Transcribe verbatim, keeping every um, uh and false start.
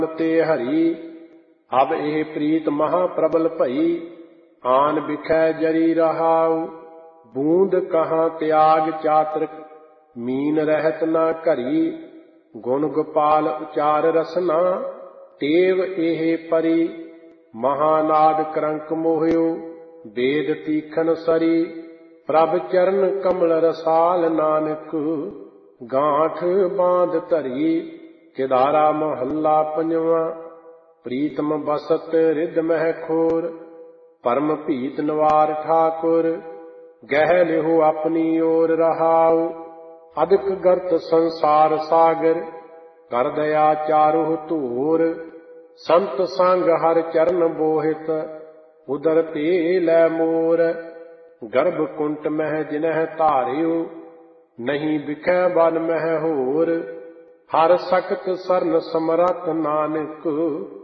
ते हरि। अब एह प्रीत महा प्रबल भई, आन बिखै जरी रहाऊ। बूंद कहाँ त्याग चातृक, मीन रहत न घरी। गुण गोपाल उचार रसना, टेव एह परी। महानाद करंक मोहियो, वेद तीखन सरी। प्रभ चरण कमल रसाल, नानक गांठ बांध धरी। केदारा महला पंजवा। प्रीतम बसत रिद मह खोर, परम भीत निवार ठाकुर। गह लिहो अपनी ओर रहाऊ, अधिक गर्त संसार सागर। कर दया चारुह धूर, संत संग हर चरण बोहित। उदर ते लै मोर, गर्भ कुंट मह जिनह धारियो। नहीं बिखै बन मह होर, हर सकत सरन समरथ नानक।